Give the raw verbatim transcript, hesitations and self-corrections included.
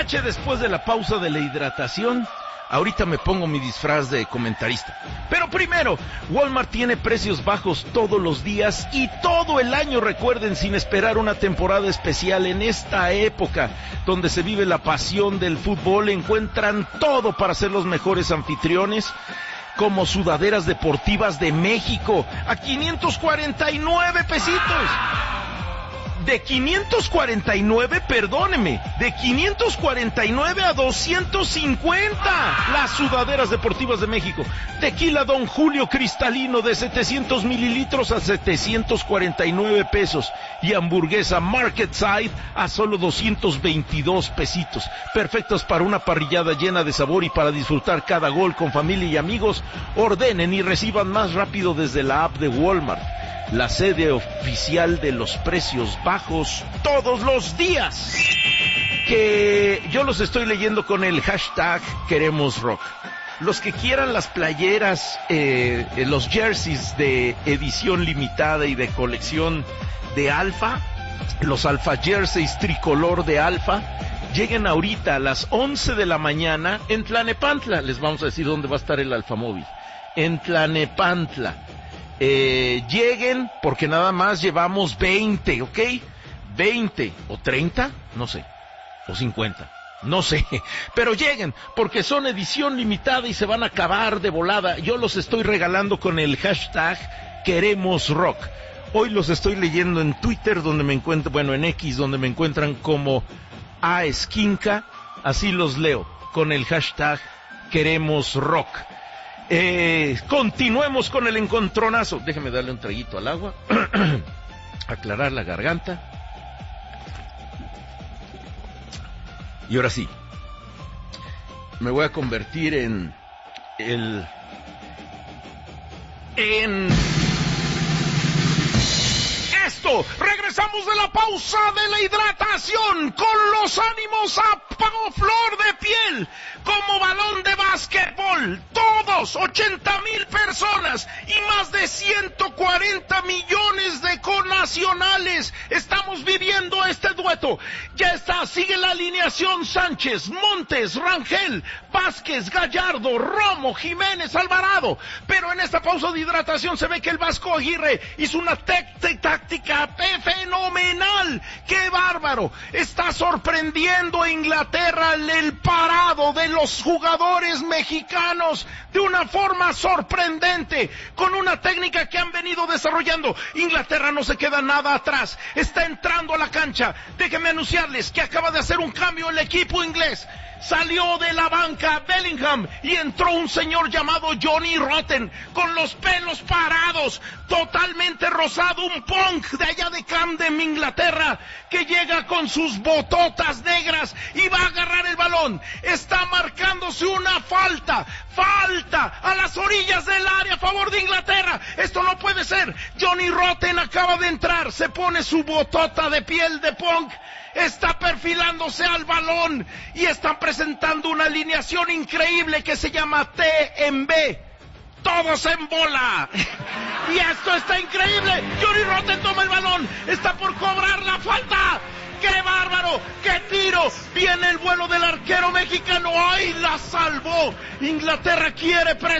H después de la pausa de la hidratación. Ahorita me pongo mi disfraz de comentarista. Pero primero, Walmart tiene precios bajos todos los días y todo el año, recuerden, sin esperar una temporada especial. En esta época donde se vive la pasión del fútbol, encuentran todo para ser los mejores anfitriones, como sudaderas deportivas de México a quinientos cuarenta y nueve pesitos. De quinientos cuarenta y nueve, perdóneme, de quinientos cuarenta y nueve a doscientos cincuenta, las sudaderas deportivas de México. Tequila Don Julio cristalino de setecientos mililitros a setecientos cuarenta y nueve pesos. Y hamburguesa Market Side a solo doscientos veintidós pesitos. Perfectos para una parrillada llena de sabor y para disfrutar cada gol con familia y amigos. Ordenen y reciban más rápido desde la app de Walmart, la sede oficial de los precios bajos todos los días. Que yo los estoy leyendo con el hashtag Queremos Rock. Los que quieran las playeras, eh, los jerseys de edición limitada y de colección de Alfa, los Alfa Jerseys tricolor de Alfa, lleguen ahorita a las once de la mañana en Tlanepantla. Les vamos a decir dónde va a estar el Alfa Móvil. En Tlanepantla. Eh, lleguen, porque nada más llevamos veinte, ¿ok? veinte o treinta, no sé, o cincuenta, no sé, pero lleguen, porque son edición limitada y se van a acabar de volada. Yo los estoy regalando con el hashtag Queremos Rock. Hoy los estoy leyendo en Twitter, donde me encuentro, bueno, en X, donde me encuentran como A Esquinca, así los leo, con el hashtag Queremos Rock. Eh, continuemos con el encontronazo. Déjeme darle un traguito al agua, aclarar la garganta. Y ahora sí, me voy a convertir en el en esto. Regresamos de la pausa de la hidratación con los ánimos a flor de piel, como balón de básquetbol. Todos, ochenta mil personas y más de ciento cuarenta millones de connacionales estamos viviendo este dueto. Ya está, sigue la alineación: Sánchez, Montes, Rangel, Vázquez, Gallardo, Romo, Jiménez, Alvarado. Pero en esta pausa de hidratación se ve que el Vasco Aguirre hizo una táctica fenomenal. ¡Qué bárbaro! Está sorprendiendo a Inglaterra el parado de los jugadores mexicanos de una forma sorprendente, con una técnica que han venido desarrollando. Inglaterra no se queda nada atrás, está entrando a la cancha. Déjenme anunciarles que acaba de hacer un cambio el equipo inglés. Salió de la banca Bellingham y entró un señor llamado Johnny Rotten, con los pelos parados, totalmente rosado, un punk de allá de Camden, Inglaterra, que llega con sus bototas negras y va a agarrar el balón. Está marcándose una falta, falta a las orillas del área a favor de Inglaterra. Esto no puede ser. Johnny Rotten acaba de entrar, se pone su botota de piel de punk, está perfilándose al balón y están presentando una alineación increíble que se llama T en B. Todos en bola. Y esto está increíble. Johnny Rotten toma el balón, está por cobrar la falta. ¡Qué bárbaro! ¡Qué tiro! Viene el vuelo del arquero mexicano. ¡Ay, la salvó! Inglaterra quiere presionar.